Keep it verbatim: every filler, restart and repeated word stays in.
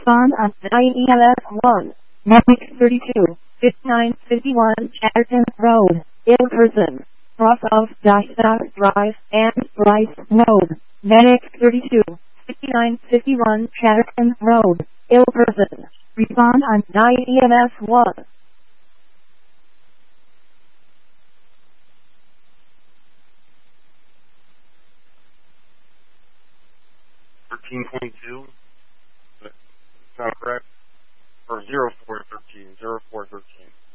Respond on nine E L S one. Medic thirty-two, fifty-nine fifty-one Chatterton Road, Ilverston. Cross of Dyson Drive and Bryce Road. Medic thirty-two, fifty-nine fifty-one Chatterton Road, Ilverston. Respond on nine E M S one. thirteen twenty-two. Sound correct? Or zero four thirteen. zero four thirteen.